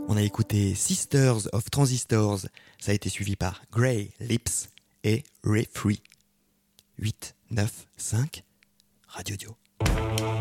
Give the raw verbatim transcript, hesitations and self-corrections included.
On a écouté Sisters of Transistors, ça a été suivi par Grey Lips et Ray Free. huit, neuf, cinq, Radio Dio.